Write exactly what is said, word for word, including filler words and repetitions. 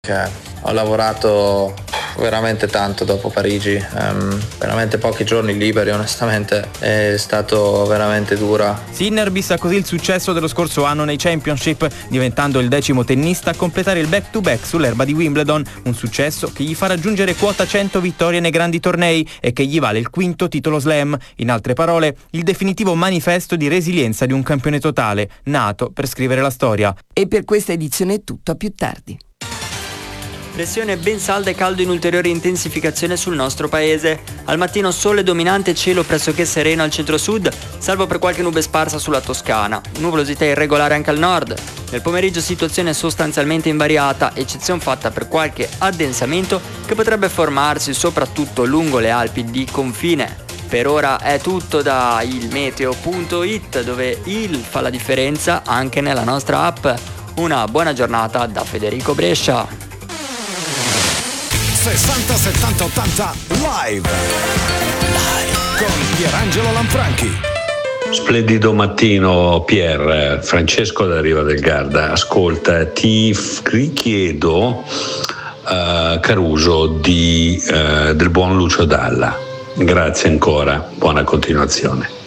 Ho lavorato veramente tanto dopo Parigi, um, veramente pochi giorni liberi, onestamente è stato veramente dura. Sinner bissa così il successo dello scorso anno nei Championship, diventando il decimo tennista a completare il back-to-back sull'erba di Wimbledon, un successo che gli fa raggiungere quota cento vittorie nei grandi tornei e che gli vale il quinto titolo slam. In altre parole, il definitivo manifesto di resilienza di un campione totale, nato per scrivere la storia. E per questa edizione è tutto, a più tardi. Pressione ben salda e caldo in ulteriore intensificazione sul nostro paese. Al mattino sole dominante e cielo pressoché sereno al centro-sud, salvo per qualche nube sparsa sulla Toscana. Nuvolosità irregolare anche al nord. Nel pomeriggio situazione sostanzialmente invariata, eccezione fatta per qualche addensamento che potrebbe formarsi soprattutto lungo le Alpi di confine. Per ora è tutto da ilmeteo punto it, dove il fa la differenza anche nella nostra app. Una buona giornata da Federico Brescia. sessanta settanta ottanta live live con Pierangelo Lanfranchi. Splendido mattino Pier, Francesco da Riva del Garda. Ascolta, ti richiedo uh, Caruso di, uh, del buon Lucio Dalla. Grazie ancora, buona continuazione.